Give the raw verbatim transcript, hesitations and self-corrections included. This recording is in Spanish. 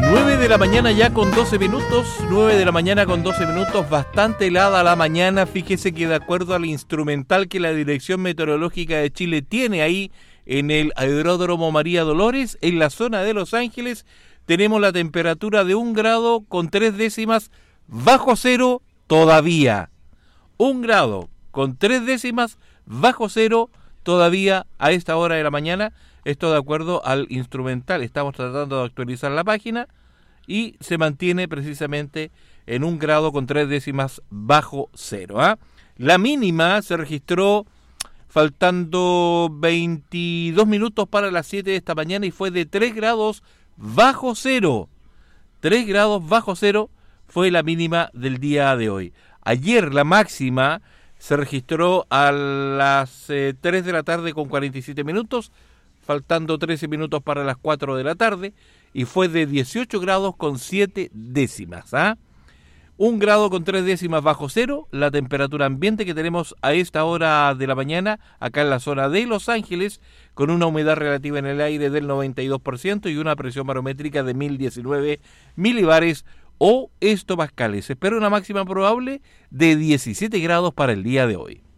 nueve de la mañana ya con doce minutos, nueve de la mañana con doce minutos, bastante helada la mañana. Fíjese que de acuerdo al instrumental que la Dirección Meteorológica de Chile tiene ahí en el Aeródromo María Dolores, en la zona de Los Ángeles, tenemos la temperatura de un grado con tres décimas bajo cero todavía. Un grado con tres décimas bajo cero todavía a esta hora de la mañana. Esto de acuerdo al instrumental. Estamos tratando de actualizar la página y se mantiene precisamente en un grado con tres décimas bajo cero. ¿eh? La mínima se registró faltando veintidós minutos para las siete de esta mañana y fue de tres grados bajo cero. tres grados bajo cero fue la mínima del día de hoy. Ayer la máxima se registró a las eh, tres de la tarde con cuarenta y siete minutos, faltando trece minutos para las cuatro de la tarde, y fue de dieciocho grados con siete décimas. ¿ah? Un grado con tres décimas bajo cero, la temperatura ambiente que tenemos a esta hora de la mañana, acá en la zona de Los Ángeles, con una humedad relativa en el aire del noventa y dos por ciento y una presión barométrica de mil diecinueve milibares o hectopascales. Se espera una máxima probable de diecisiete grados para el día de hoy.